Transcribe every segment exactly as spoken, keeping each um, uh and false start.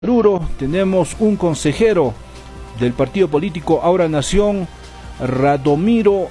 Oruro tenemos un consejero del partido político Ahora Nación, Radomiro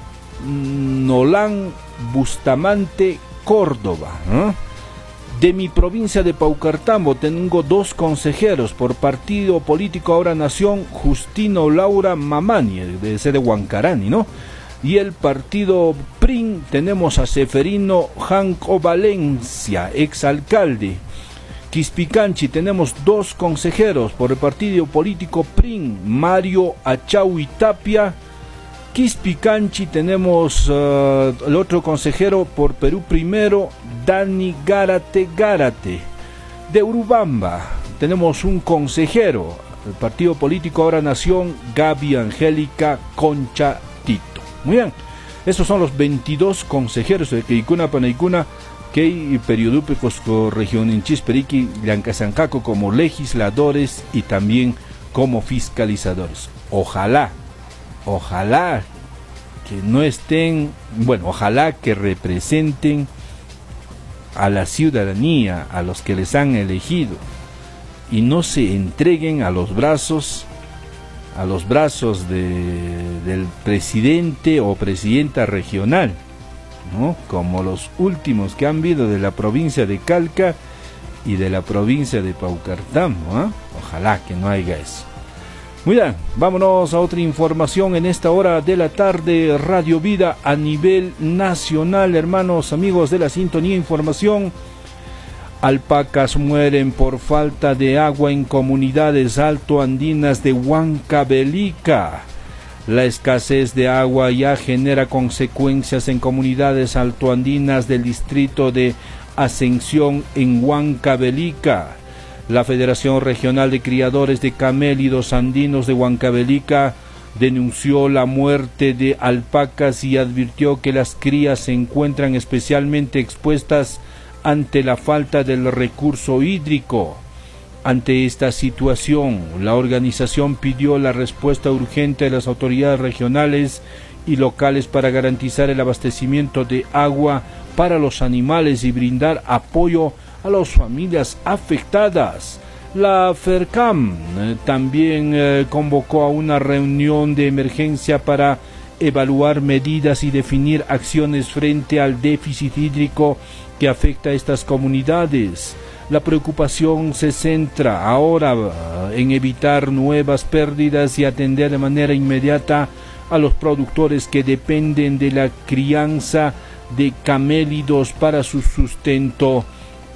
Nolan Bustamante Córdoba, ¿eh? De mi provincia de Paucartambo tengo dos consejeros por partido político Ahora Nación, Justino Laura Mamani, de ser de Huancarani, ¿no? Y el partido P R I N tenemos a Seferino Janco Valencia, exalcalde. Quispicanchi tenemos dos consejeros por el partido político P R I N, Mario Achaui Tapia. Quispicanchi tenemos uh, el otro consejero por Perú Primero, Dani Gárate Gárate. De Urubamba tenemos un consejero, el partido político Ahora Nación, Gaby Angélica Concha Tito. Muy bien, esos son los veintidós consejeros de Queicuna Panaicuna que hay periodúpicos con región en Chisperiqui, Llancasancaco como legisladores y también como fiscalizadores. Ojalá, ojalá que no estén, bueno, ojalá que representen a la ciudadanía, a los que les han elegido, y no se entreguen a los brazos, a los brazos de, del presidente o presidenta regional, ¿no? Como los últimos que han habido de la provincia de Calca y de la provincia de Paucartambo, ¿eh? Ojalá que no haya eso. Muy bien, vámonos a otra información en esta hora de la tarde. Radio Vida a nivel nacional, hermanos, amigos de la sintonía información. Alpacas mueren por falta de agua en comunidades altoandinas de Huancavelica. La escasez de agua ya genera consecuencias en comunidades altoandinas del distrito de Ascensión en Huancavelica. La Federación Regional de Criadores de Camélidos Andinos de Huancavelica denunció la muerte de alpacas y advirtió que las crías se encuentran especialmente expuestas ante la falta del recurso hídrico. Ante esta situación, la organización pidió la respuesta urgente de las autoridades regionales y locales para garantizar el abastecimiento de agua para los animales y brindar apoyo a las familias afectadas. La FERCAM eh, también eh, convocó a una reunión de emergencia para evaluar medidas y definir acciones frente al déficit hídrico que afecta a estas comunidades. La preocupación se centra ahora en evitar nuevas pérdidas y atender de manera inmediata a los productores que dependen de la crianza de camélidos para su sustento.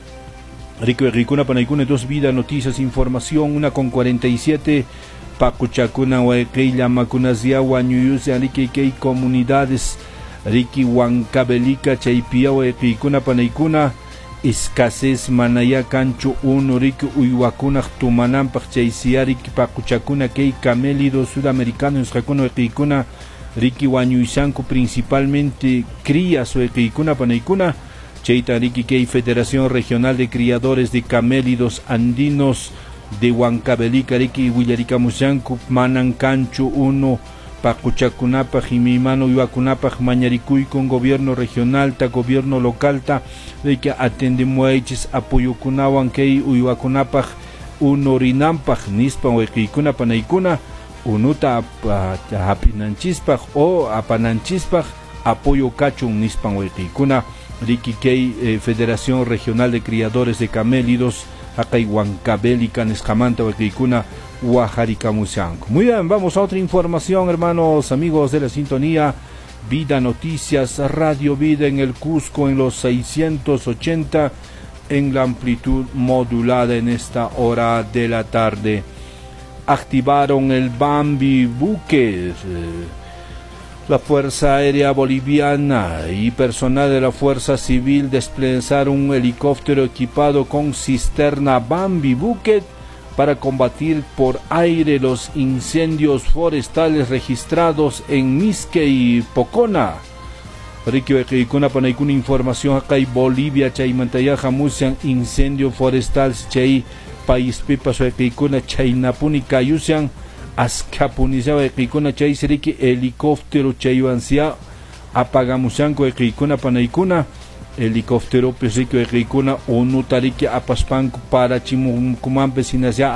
Rico Ricuna Panaicuna, dos Vida, noticias, información, una con cuarenta y siete. Pacuchacuna, Huayquilla, Macunazia, Huanyuyuse, Ariqueikei, comunidades, Riqui, Huancavelica, Chaipia, Huayquicuna Panaicuna. Escasez manaya cancho uno rico uiwacuna tumanampak chaisiarik pacuchacuna kei camélidos sudamericanos jacuno equicuna riki wanyuisanco principalmente crías o equicuna panaicuna cheita riki kei Federación Regional de Criadores de Camélidos Andinos de Huancavelica riki willaricamusanco manan cancho uno Pacuchacunapa, Jimimano, Iwacunapa, Mañaricuy con gobierno regional, ta gobierno local, ta de que atendemos apoyo kunawan kei Iwacunapa, unorinampa, nispa o equicuna panaicuna, unuta apinanchispa o apananchispa, apoyo cachun nispa o equicuna, riki kei eh, Federación Regional de Criadores de Camélidos, acá Huancavelica, Nescamanta o equicuna. Muy bien, vamos a otra información, hermanos, amigos de la sintonía. Vida Noticias, Radio Vida en el Cusco en los seiscientos ochenta en la amplitud modulada en esta hora de la tarde. Activaron el Bambi Buques. La Fuerza Aérea Boliviana y personal de la Fuerza Civil desplazaron un helicóptero equipado con cisterna Bambi Bucket para combatir por aire los incendios forestales registrados en Misque y Pocona. Riquio Equicuna Panaicuna, información acá y Bolivia, Chaimantaya Jamusian, incendio forestal, Chay, País Pipas, Equicuna, Chainapuni, Cayusian, Azcapunizao, Equicuna, Chay, Seriki, helicóptero, Chayuancia, Apagamusanco, Equicuna Panaicuna, helicóptero pesrico ricuna unu tariki apaspanku para chimukuman vecinas ya